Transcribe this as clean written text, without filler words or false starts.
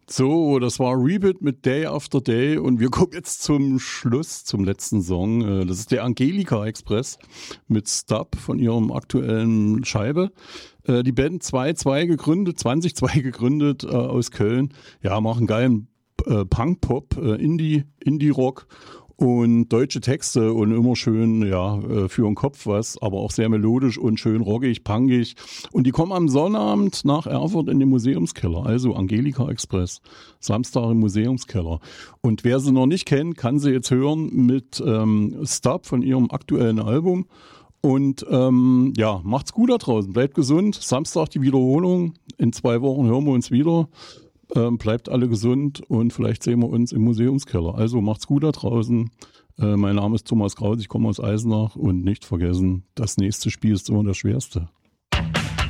So, das war Rebit mit Day After Day und wir kommen jetzt zum Schluss, zum letzten Song. Das ist der Angelika Express mit Stub von ihrem aktuellen Scheibe. Die Band 2002 gegründet aus Köln. Ja, machen geilen Punk-Pop, Indie-Rock und deutsche Texte und immer schön, ja, für den Kopf was, aber auch sehr melodisch und schön rockig, punkig. Und die kommen am Sonnabend nach Erfurt in den Museumskeller, also Angelika Express, Samstag im Museumskeller. Und wer sie noch nicht kennt, kann sie jetzt hören mit Stop von ihrem aktuellen Album. Und ja, macht's gut da draußen, bleibt gesund. Samstag die Wiederholung, in 2 Wochen hören wir uns wieder. Bleibt alle gesund und vielleicht sehen wir uns im Museumskeller. Also macht's gut da draußen. Mein Name ist Thomas Kraus, ich komme aus Eisenach und nicht vergessen, das nächste Spiel ist immer das schwerste.